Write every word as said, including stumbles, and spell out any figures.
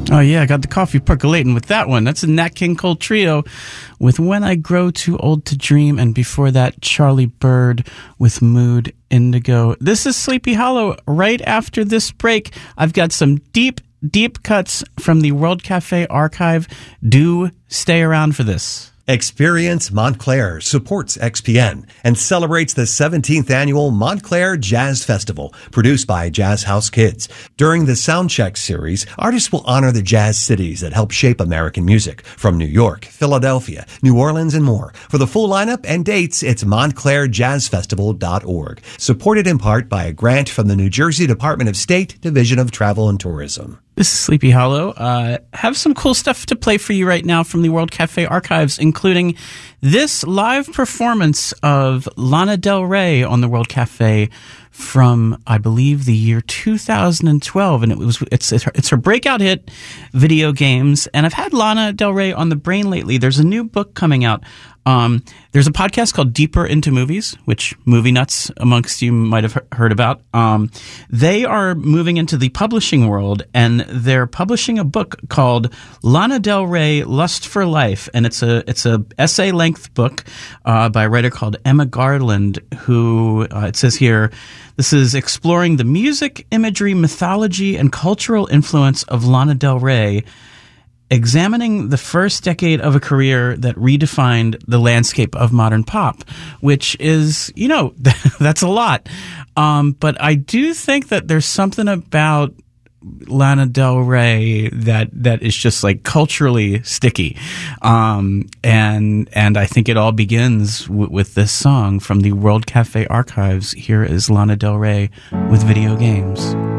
Oh, yeah, I got the coffee percolating with that one. That's a Nat King Cole Trio with When I Grow Too Old to Dream, and before that, Charlie Bird with Mood Indigo. This is Sleepy Hollow. Right after this break, I've got some deep, deep cuts from the World Cafe archive. Do stay around for this. Experience Montclair supports X P N and celebrates the seventeenth annual Montclair Jazz Festival, produced by Jazz House Kids. During the Soundcheck series, artists will honor the jazz cities that help shape American music, from New York, Philadelphia, New Orleans, and more. For the full lineup and dates, it's montclair jazz festival dot org. Supported in part by a grant from the New Jersey Department of State, Division of Travel and Tourism. This is Sleepy Hollow. Uh, have some cool stuff to play for you right now from the World Cafe archives, including this live performance of Lana Del Rey on the World Cafe from, I believe, the year two thousand twelve, and it was it's it's her, it's her breakout hit, Video Games. And I've had Lana Del Rey on the brain lately. There's a new book coming out. Um, there's a podcast called Deeper Into Movies, which movie nuts amongst you might have heard about. Um, they are moving into the publishing world, and they're publishing a book called Lana Del Rey: Lust for Life, and it's a it's a essay length book uh, by a writer called Emma Garland, who uh, it says here, this is exploring the music, imagery, mythology, and cultural influence of Lana Del Rey, examining the first decade of a career that redefined the landscape of modern pop, which is, you know, that's a lot. Um, but I do think that there's something about Lana Del Rey that, that is just like culturally sticky. Um, and, and I think it all begins w- with this song from the World Cafe archives. Here is Lana Del Rey with Video Games.